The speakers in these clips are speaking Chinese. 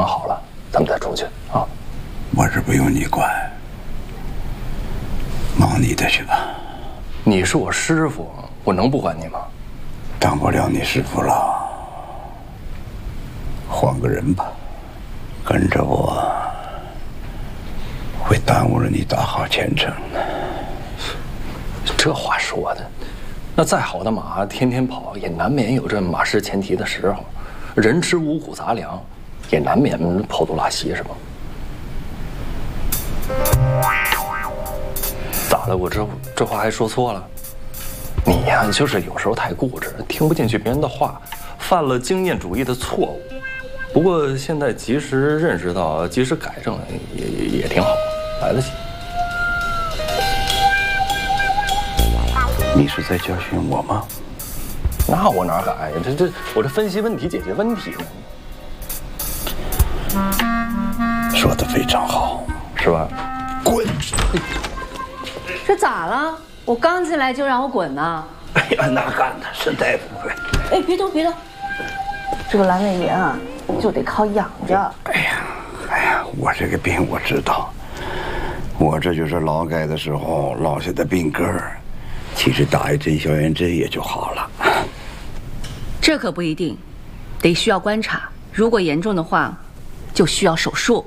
养好了，咱们再出去啊。 我这不用你管，忙你的去吧。 你是我师傅，我能不管你吗？ 当不了你师傅了，换个人吧。跟着我，会耽误了你大好前程的。 这话说的，那再好的马，天天跑也难免有这马失前蹄的时候。人吃五谷杂粮，也难免跑肚拉稀，是吧？咋了？我这话还说错了？你呀，就是有时候太固执，听不进去别人的话，犯了经验主义的错误。不过现在及时认识到，及时改正，也挺好，来得及。 你是在教训我吗？ 那我哪敢呀？我这分析问题、解决问题呢。 说得非常好， 是吧？ 滚！ 这咋了？我刚进来就让我滚呢？ 哎呀，哪敢呢？沈大夫，快！ 哎，别动，别动！这个阑尾炎啊，就得靠养着。 哎呀，我这个病我知道，我这就是劳改的时候落下的病根儿。其实打一针消炎针也就好了。 这可不一定，得需要观察。如果严重的话，就需要手术。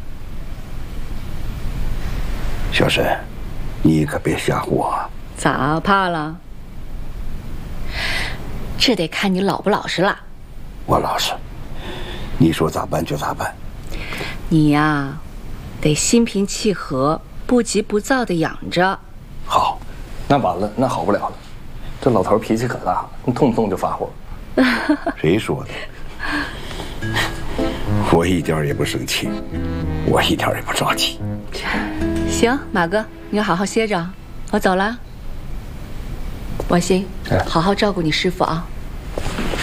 小沈，你可别吓唬我。 咋怕了？这得看你老不老实了。 我老实，你说咋办就咋办。 你呀，得心平气和，不急不躁地养着。 好。 那完了，那好不了了。这老头脾气可大，动不动就发火。 谁说的？我一点也不生气，我一点也不着急。 行，马哥，你要好好歇着，我走了。王鑫，好好照顾你师傅啊。